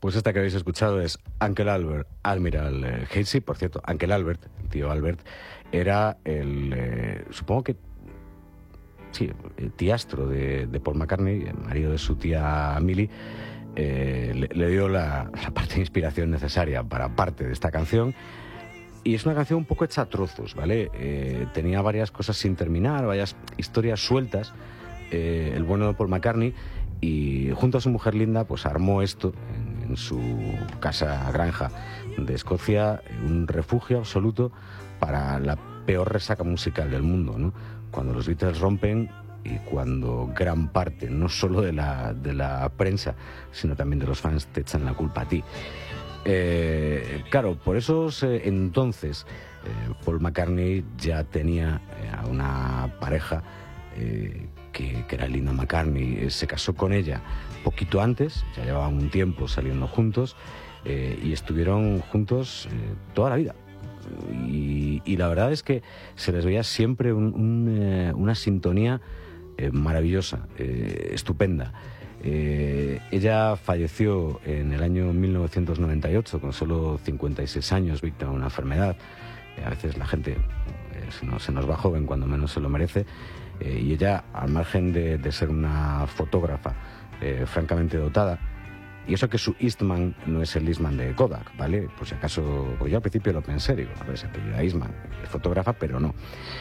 Pues esta que habéis escuchado es Uncle Albert, Admiral Halsey. Por cierto, Uncle Albert, el tío Albert, era supongo que, sí, el tiastro de Paul McCartney, el marido de su tía Millie. Le dio la parte de inspiración necesaria para parte de esta canción. Y es una canción un poco hecha a trozos, ¿vale? Tenía varias cosas sin terminar, varias historias sueltas, el bueno de Paul McCartney, y junto a su mujer Linda, pues armó esto en su casa granja de Escocia, un refugio absoluto para la peor resaca musical del mundo, ¿no? Cuando los Beatles rompen y cuando gran parte, no solo de la prensa, sino también de los fans, te echan la culpa a ti. Claro, por esos entonces Paul McCartney ya tenía a una pareja que era Linda McCartney. Se casó con ella poquito antes, ya llevaban un tiempo saliendo juntos, y estuvieron juntos toda la vida. Y la verdad es que se les veía siempre una sintonía maravillosa, estupenda. Ella falleció en el año 1998 con solo 56 años, víctima de una enfermedad. A veces la gente se nos va joven cuando menos se lo merece, y ella, al margen de ser una fotógrafa francamente dotada, y eso que su Eastman no es el Eastman de Kodak, ¿vale? Por si acaso, pues yo al principio lo pensé, digo, a ver, se apellida Eastman, es fotógrafa, pero no.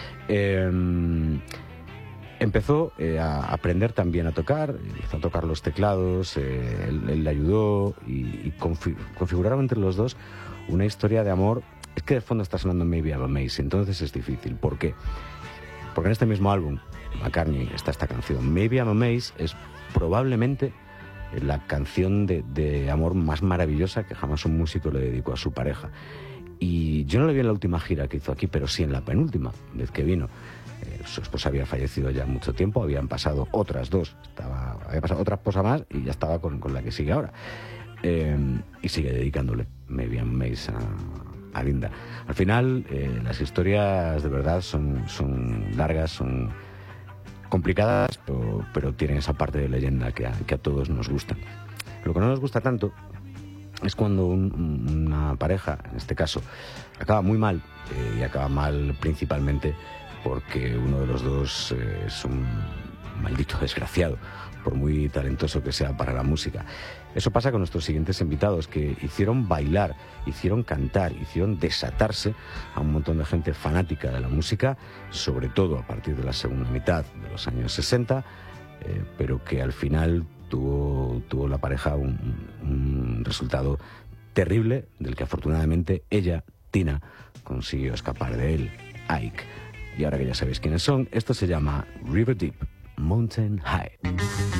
Empezó a aprender también a tocar, empezó a tocar los teclados, él le ayudó y configuraron entre los dos una historia de amor. Es que de fondo está sonando Maybe I'm Amazing, entonces es difícil. ¿Por qué? Porque en este mismo álbum, McCartney, está esta canción. Maybe I'm Amazed es probablemente la canción de amor más maravillosa que jamás un músico le dedicó a su pareja. Y yo no le vi en la última gira que hizo aquí, pero sí en la penúltima vez que vino. Su esposa había fallecido ya mucho tiempo, habían pasado otras dos, había pasado otra esposa más y ya estaba con la que sigue ahora. Y sigue dedicándole Maybe I'm Amazed a Linda. Al final, las historias de verdad son largas, son complicadas, pero tienen esa parte de leyenda que a todos nos gusta. Lo que no nos gusta tanto es cuando una pareja, en este caso, acaba muy mal, y acaba mal principalmente porque uno de los dos es un maldito desgraciado, por muy talentoso que sea para la música. Eso pasa con nuestros siguientes invitados, que hicieron bailar, hicieron cantar, hicieron desatarse a un montón de gente fanática de la música, sobre todo a partir de la segunda mitad de los años 60, pero que al final tuvo la pareja un resultado terrible, del que afortunadamente ella, Tina, consiguió escapar de él, Ike. Y ahora que ya sabéis quiénes son, esto se llama River Deep, Mountain High.